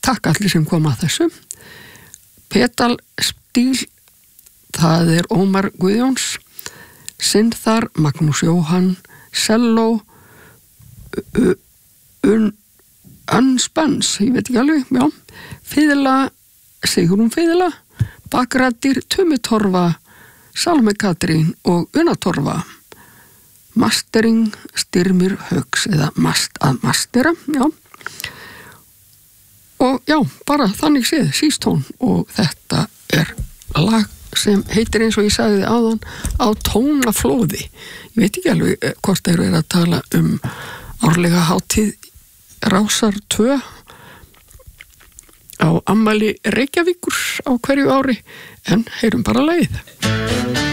takk allir sem kom að þessu. Pedalstíl, það Ómar Guðjóns, Synþar, Magnús Jóhann, Selló, Unspans, ég veit ekki alveg, já, fiðla, Sigrún fiðla, bakrættir, Tumi Torfa, Salome Katrín og Una Torfa, mastering, Styrmir Hauks eða að mastera, já. Og já, bara þannig séð, sístón, og þetta lag sem heitir eins og ég sagði áðan Á tónaflóði. Ég veit ekki alveg hvort þeir eru að tala árlega hátíð Rásar 2 á afmæli Reykjavíkur á hverju ári, en heyrum bara lagið.